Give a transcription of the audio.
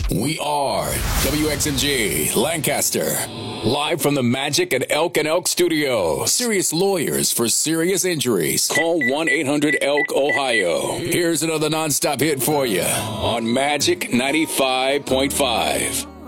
We are WXMG Lancaster. Live from the Magic at Elk and Elk Studio. Serious lawyers for serious injuries. Call 1-800-ELK, Ohio. Here's another nonstop hit for you on Magic 95.5.